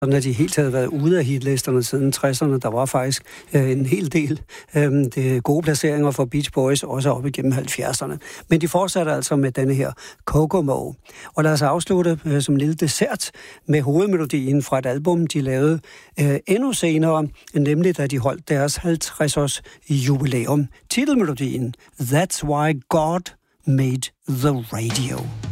Sådan at de helt havde været ude af hitlisterne siden 60'erne. Der var faktisk en hel del gode placeringer for Beach Boys, også op igennem 70'erne. Men de fortsatte altså med denne her Kokomo. Og lad os afslutte som en lille dessert med hovedmelodien fra et album, de lavede endnu senere, nemlig da de holdt deres 50-års jubilæum. Titelmelodien, That's Why God Made the Radio.